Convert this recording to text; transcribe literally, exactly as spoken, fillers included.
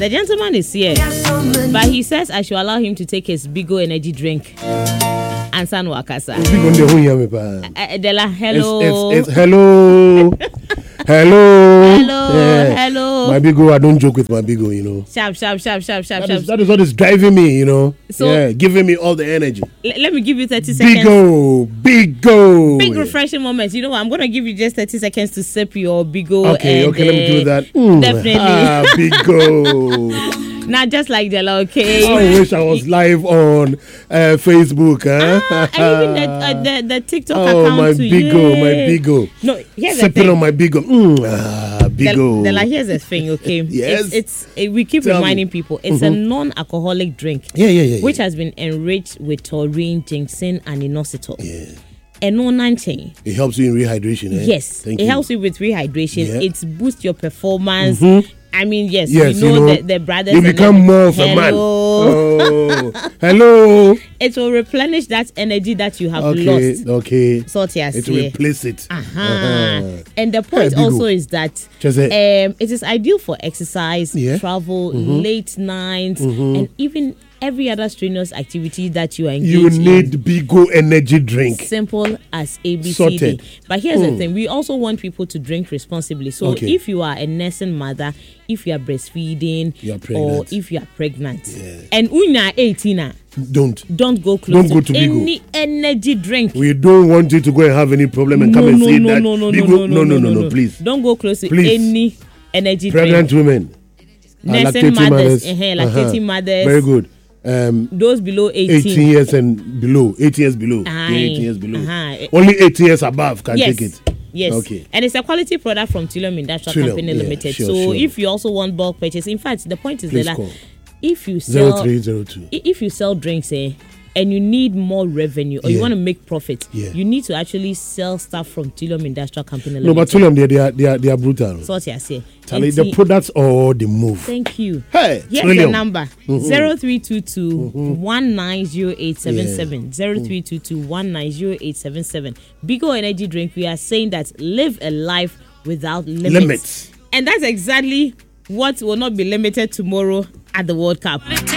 The gentleman is here, but he says I should allow him to take his Bigo energy drink. Ansan Wakasa. Dela, hello. It's, it's, it's, hello. Hello. Hello. Yeah. Hello. My Bigo, I don't joke with my Bigo, you know. Sharp, sharp, sharp, sharp, sharp, that sharp. Is, that is what is driving me, you know. So, yeah, giving me all the energy. L- let me give you thirty seconds. Bigo, Bigo. Big refreshing moments. You know what? I'm going to give you just thirty seconds to sip your Bigo. Okay, and, okay, let me do that. Mm, definitely. Ah, Bigo. Not just like Dela, okay? I wish I was live on uh, Facebook. Huh? Ah, and even the, uh, the, the TikTok oh, account. Oh, my too. Bigo, yeah. my Bigo. No, here's Sipping the thing. on my Bigo. Mm, ah, Bigo. Dela, here's the thing, okay? Yes. It's, it's it, we keep Tell reminding me. people it's mm-hmm. a non-alcoholic drink. Yeah, yeah, yeah. Which yeah. has been enriched with taurine, ginseng, and inositol. Yeah. And no nineteen. It helps you in rehydration, eh? Yes. Thank it you. helps you with rehydration. Yeah. It boosts your performance. Mm-hmm. I mean, yes, yes you know, you know the, the brothers. You become more of Hello. a man. Oh. Hello. It will replenish that energy that you have okay, lost. Okay. So it will replace it. Uh-huh. Uh-huh. And the point hey, also is that um, it is ideal for exercise, yeah. travel, mm-hmm. late nights, mm-hmm. and even every other strenuous activity that you are engaged you need in. Bigo energy drink. Simple as A B C D. Sorted. But here's mm. the thing: we also want people to drink responsibly. So okay. if you are a nursing mother, if you are breastfeeding, you are pregnant. or if you are pregnant, yeah. and una eighteen, don't don't go close don't go to, to any Bigo. energy drink. We don't want you to go and have any problem and no, come and no, say no, that. No, no, Bigo, no, no, no, no, no, no, please. Don't go close to please. any energy pregnant drink. women, nursing mothers, mothers. Uh-huh, lactating uh-huh. mothers. Very good. Um, those below eighteen. eighteen years and below. eighteen years below. Aye. Yeah, eighteen years below. Uh-huh. Only eighteen years above can yes. take it. Yes. Okay. And it's a quality product from Trillium Industrial Trillium, Company yeah, Limited. sure, so sure. if you also want bulk purchase, in fact, the point is Please that call. if you sell zero three zero two if you sell drinks, eh, and you need more revenue or yeah. you want to make profit, yeah. you need to actually sell stuff from Trillium Industrial Company Limited. No, but Trillium, they, they are they are they are brutal. So what I say. Tell the products or the move. Thank you. Hey, here's Trillium. the number zero three two two one nine zero eight seven seven zero three two two one nine zero eight seven seven. Bigo Energy Drink. We are saying that live a life without limits. limits. And that's exactly what will not be limited tomorrow at the World Cup.